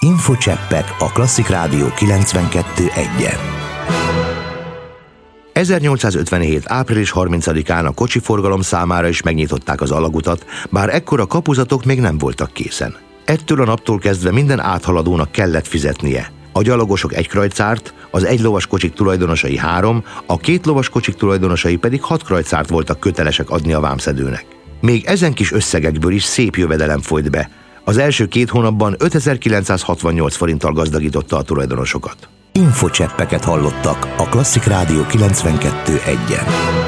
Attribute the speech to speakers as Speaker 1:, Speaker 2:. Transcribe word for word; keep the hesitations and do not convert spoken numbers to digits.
Speaker 1: Infocseppek a Klasszik Rádió kilencvenkettő egyen. ezernyolcszázötvenhét. április harmincadikán a kocsiforgalom számára is megnyitották az alagutat, bár ekkor a kapuzatok még nem voltak készen. Ettől a naptól kezdve minden áthaladónak kellett fizetnie. A gyalogosok egy krajcárt, az egy lovas kocsik tulajdonosai három, a két lovas kocsik tulajdonosai pedig hat krajcárt voltak kötelesek adni a vámszedőnek. Még ezen kis összegekből is szép jövedelem folyt be. Az első két hónapban ötezer-kilencszázhatvannyolc forinttal gazdagította a tulajdonosokat. Infocseppeket hallottak a Klasszik Rádió kilencvenkettő egyen.